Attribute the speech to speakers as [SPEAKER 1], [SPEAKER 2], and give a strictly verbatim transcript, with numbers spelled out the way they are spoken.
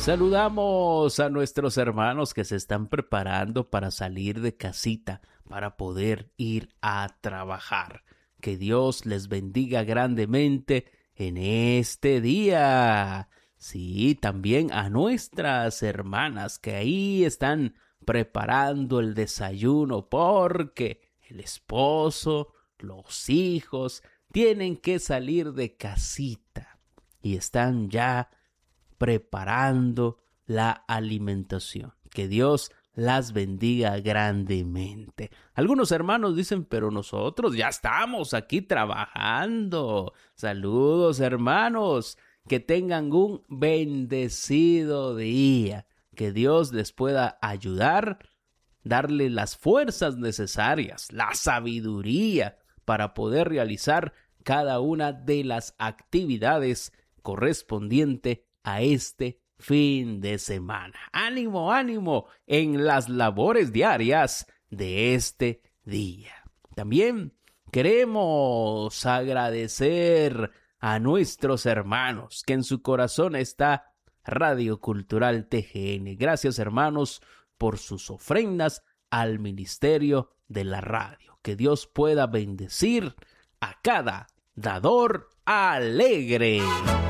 [SPEAKER 1] Saludamos a nuestros hermanos que se están preparando para salir de casita, para poder ir a trabajar. Que Dios les bendiga grandemente en este día. Sí, también a nuestras hermanas que ahí están preparando el desayuno porque el esposo, los hijos tienen que salir de casita y están ya preparando la alimentación. Que Dios las bendiga grandemente. Algunos hermanos dicen, pero nosotros ya estamos aquí trabajando. Saludos, hermanos. Que tengan un bendecido día. Que Dios les pueda ayudar, darle las fuerzas necesarias, la sabiduría para poder realizar cada una de las actividades correspondiente a este fin de semana. Ánimo, ánimo en las labores diarias de este día. También queremos agradecer a nuestros hermanos que en su corazón está Radio Cultural T G N. Gracias, hermanos, por sus ofrendas al ministerio de la radio. Que Dios pueda bendecir a cada dador alegre.